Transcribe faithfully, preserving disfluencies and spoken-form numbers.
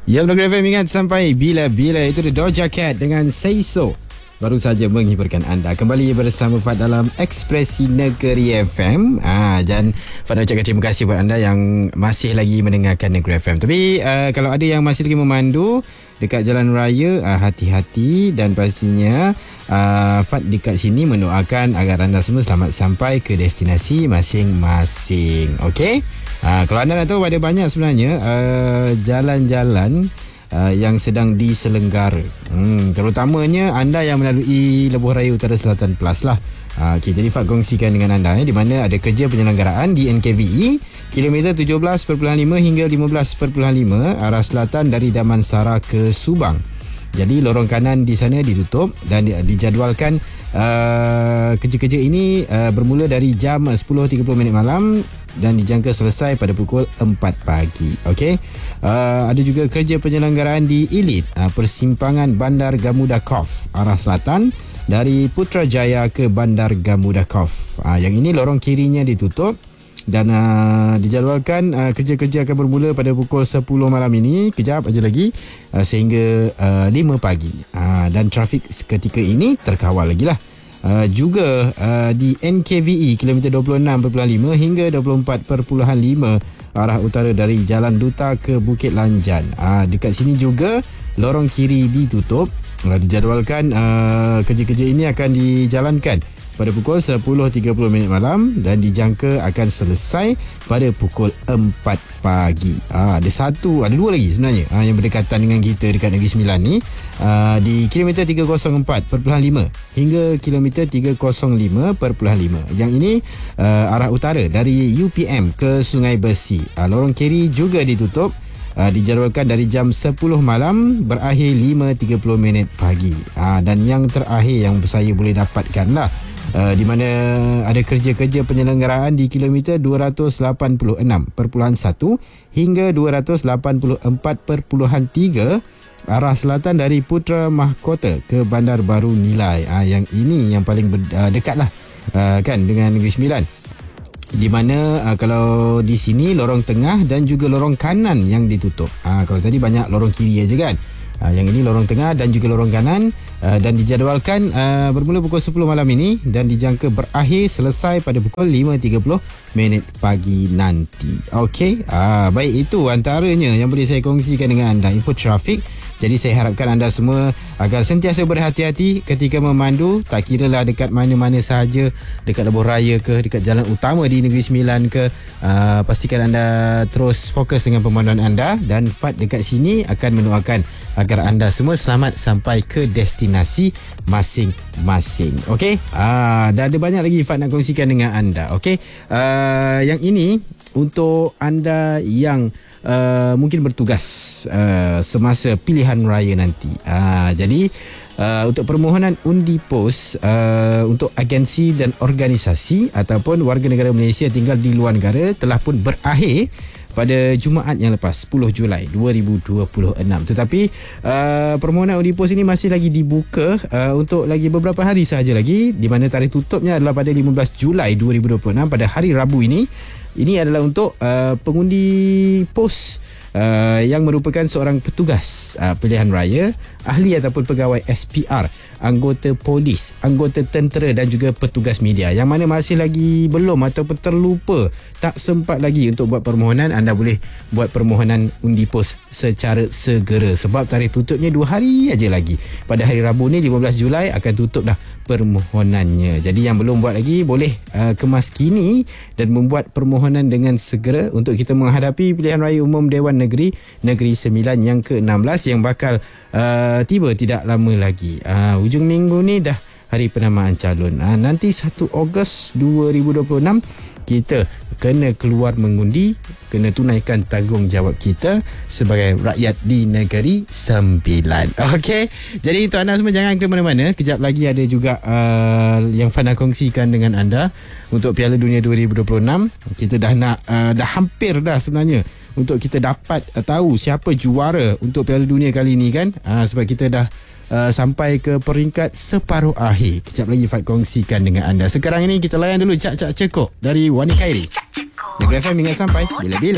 Ya, Negeri F M ingat sampai bila-bila. Itu The Doja Cat dengan Say So baru saja menghiburkan anda. Kembali bersama Fad dalam Ekspresi Negeri F M. Ah, dan Fad ucapkan terima kasih buat anda yang masih lagi mendengarkan Negeri F M. Tapi uh, kalau ada yang masih lagi memandu dekat jalan raya, uh, hati-hati. Dan pastinya uh, Fad dekat sini mendoakan agar anda semua selamat sampai ke destinasi masing-masing. Okey? Uh, kalau anda nak tahu, ada banyak sebenarnya uh, jalan-jalan Uh, yang sedang diselenggara, hmm, terutamanya anda yang melalui Lebuh Raya Utara Selatan Plus lah. uh, okay, Jadi Fad kongsikan dengan anda eh, di mana ada kerja penyelenggaraan di N K V E kilometer tujuh belas perpuluhan lima hingga lima belas perpuluhan lima arah selatan dari Damansara ke Subang. Jadi lorong kanan di sana ditutup dan dijadualkan uh, kerja-kerja ini uh, bermula dari jam sepuluh tiga puluh minit malam dan dijangka selesai pada pukul empat pagi. Okey. Uh, ada juga kerja penyelenggaraan di Ilit, uh, persimpangan Bandar Gamudakov arah selatan dari Putrajaya ke Bandar Gamudakov. Uh, yang ini lorong kirinya ditutup dan uh, dijadualkan uh, kerja-kerja akan bermula pada pukul sepuluh malam ini, kejap aja lagi, uh, sehingga uh, lima pagi. Uh, dan trafik ketika ini terkawal lagi lah. Uh, juga uh, di N K V E kilometer dua puluh enam perpuluhan lima hingga dua puluh empat perpuluhan lima arah utara dari Jalan Duta ke Bukit Lanjan. Uh, dekat sini juga lorong kiri ditutup. Uh, dijadualkan uh, kerja-kerja ini akan dijalankan pada pukul sepuluh tiga puluh minit malam dan dijangka akan selesai pada pukul empat pagi. Ah, ada satu, ada dua lagi sebenarnya ah, yang berdekatan dengan kita dekat Negeri Sembilan ni. Ah, di kilometer tiga kosong empat perpuluhan lima hingga kilometer tiga kosong lima perpuluhan lima. Yang ini ah, arah utara dari U P M ke Sungai Besi. Ah, lorong kiri juga ditutup. Uh, dijadualkan dari jam sepuluh malam berakhir lima tiga puluh minit pagi. Uh, dan yang terakhir yang saya boleh dapatkan lah, uh, di mana ada kerja-kerja penyelenggaraan di kilometer dua ratus lapan puluh enam perpuluhan satu hingga dua ratus lapan puluh empat perpuluhan tiga arah selatan dari Putra Mahkota ke Bandar Baru Nilai. Uh, yang ini yang paling ber, uh, dekat lah uh, kan dengan Negeri Sembilan, di mana uh, kalau di sini lorong tengah dan juga lorong kanan yang ditutup. Uh, kalau tadi banyak lorong kiri aja kan. Uh, yang ini lorong tengah dan juga lorong kanan uh, dan dijadualkan uh, bermula pukul sepuluh malam ini dan dijangka berakhir selesai pada pukul lima tiga puluh minit pagi nanti. Okey, uh, baik, itu antaranya yang boleh saya kongsikan dengan anda, info trafik. Jadi saya harapkan anda semua agar sentiasa berhati-hati ketika memandu, tak kiralah dekat mana-mana sahaja, dekat Lebuh Raya ke, dekat jalan utama di Negeri Sembilan ke. Uh, pastikan anda terus fokus dengan pemanduan anda, dan Fad dekat sini akan mendoakan agar anda semua selamat sampai ke destinasi masing-masing. Okey? Uh, dan ada banyak lagi Fad nak kongsikan dengan anda. Okey? Uh, yang ini untuk anda yang Uh, mungkin bertugas uh, semasa pilihan raya nanti. Uh, jadi uh, untuk permohonan undi pos uh, untuk agensi dan organisasi ataupun warga negara Malaysia tinggal di luar negara telah pun berakhir pada Jumaat yang lepas, sepuluh Julai dua ribu dua puluh enam. Tetapi uh, permohonan undi pos ini masih lagi dibuka uh, untuk lagi beberapa hari sahaja lagi, di mana tarikh tutupnya adalah pada lima belas Julai dua ribu dua puluh enam, pada hari Rabu ini. Ini adalah untuk uh, pengundi pos uh, yang merupakan seorang petugas uh, pilihan raya, ahli ataupun pegawai S P R, anggota polis, anggota tentera dan juga petugas media. Yang mana masih lagi belum ataupun terlupa, tak sempat lagi untuk buat permohonan, anda boleh buat permohonan undi pos secara segera, sebab tarikh tutupnya dua hari aja lagi. Pada hari Rabu ni lima belas Julai akan tutup dah permohonannya. Jadi yang belum buat lagi boleh uh, kemas kini dan membuat permohonan dengan segera untuk kita menghadapi pilihan raya umum Dewan Negeri Negeri Sembilan yang ke enam belas yang bakal uh, tiba tidak lama lagi. Uh, hujung minggu ni dah hari penamaan calon. Uh, nanti satu Ogos dua ribu dua puluh enam kita kena keluar mengundi, kena tunaikan tanggungjawab kita sebagai rakyat di Negeri Sembilan. Okey, jadi untuk anda semua jangan ke mana-mana. Kejap lagi ada juga uh, yang Fana kongsikan dengan anda untuk Piala Dunia dua ribu dua puluh enam. Kita dah nak uh, dah hampir dah sebenarnya untuk kita dapat uh, tahu siapa juara untuk Piala Dunia kali ni kan. Uh, sebab kita dah Uh, sampai ke peringkat separuh akhir. Kejap lagi Fad kongsikan dengan anda. Sekarang ini kita layan dulu Cak Cak Cekok dari Wani Khairi. Negeri F M ingat sampai bila-bila.